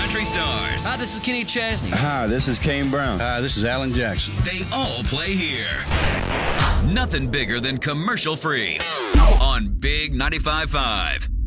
country stars. Hi, this is Kenny Chesney. Hi, this is Kane Brown. Hi, this is Alan Jackson. They all play here. Nothing bigger than commercial free on Big 95.5.